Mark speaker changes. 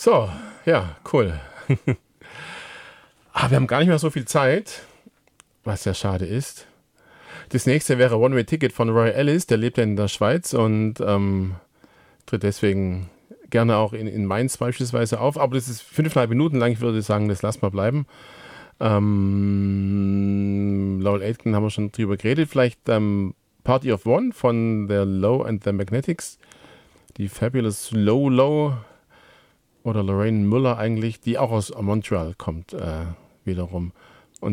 Speaker 1: So, ja, cool. Wir haben gar nicht mehr so viel Zeit, was ja schade ist. Das nächste wäre One-Way Ticket von Roy Ellis, der lebt ja in der Schweiz und tritt deswegen gerne auch in Mainz beispielsweise auf. Aber das ist 5,5 Minuten lang, ich würde sagen, das lassen wir bleiben. Lowell Aitken haben wir schon drüber geredet. Vielleicht Party of One von der Low and the Magnetics. Die Fabulous Low oder Lorraine Muller eigentlich, die auch aus Montreal kommt wiederum.